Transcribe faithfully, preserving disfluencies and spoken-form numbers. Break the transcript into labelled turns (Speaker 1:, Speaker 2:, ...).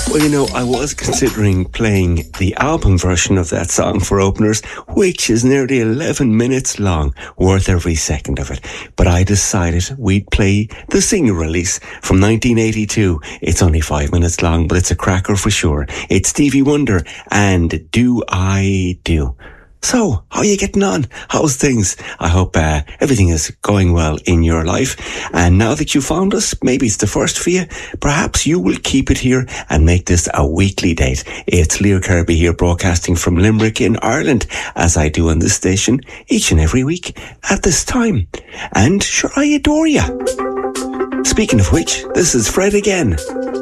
Speaker 1: Well, you know, I was considering playing the album version of that song for openers, which is nearly eleven minutes long, worth every second of it. But I decided we'd play the single release from nineteen eighty-two. It's only five minutes long, but it's a cracker for sure. It's Stevie Wonder and Do I Do. So, how are you getting on? How's things? I hope uh, everything is going well in your life. And now that you found us, maybe it's the first for you, perhaps you will keep it here and make this a weekly date. It's Leo Kirby here broadcasting from Limerick in Ireland, as I do on this station each and every week at this time. And sure, I adore you. Speaking of which, this is Fred again.